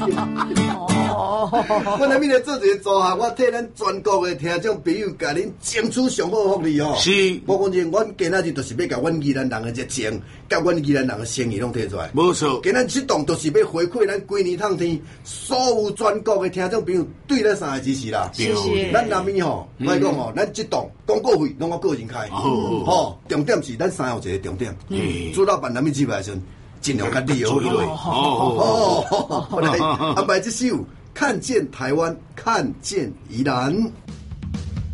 我来面来做一个组合，我替咱全国的听众朋友，甲恁争取上好福利哦。 是， 无讲真，阮今仔日就是要甲阮宜兰人的热情，甲阮宜兰人的诚意拢摕出来。 无错， 今仔这档就是要回馈咱规年烫天所有全国的听众朋友对咱三个支持啦。 谢谢。 咱南面吼，我讲吼，咱这档广告费拢我个人开。吼，重点是咱三有一个重点，朱老板南面几排阵，尽量甲利用起来。来安排这首《看见台湾，看见宜兰》。